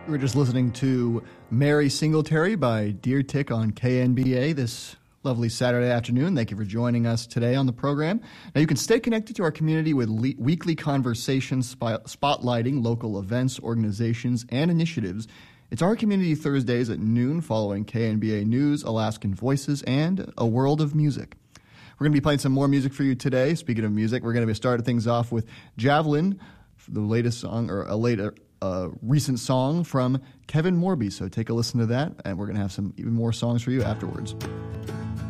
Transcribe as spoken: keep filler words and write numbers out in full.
We were just listening to Mary Singletary by Deer Tick on K N B A this lovely Saturday afternoon. Thank you for joining us today on the program. Now, you can stay connected to our community with le- weekly conversations spot- spotlighting local events, organizations, and initiatives. It's our Community Thursdays at noon following K N B A News, Alaskan Voices, and A World of Music. We're going to be playing some more music for you today. Speaking of music, we're going to be starting things off with Javelin, the latest song, or a later a recent song from Kevin Morby. So take a listen to that, and we're going to have some even more songs for you afterwards.